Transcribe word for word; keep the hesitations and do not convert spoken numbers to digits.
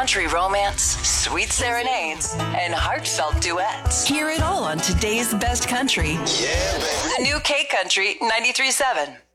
country romance, sweet serenades, and heartfelt duets. Hear it all on today's best country. Yeah, baby. The new K Country ninety-three point seven.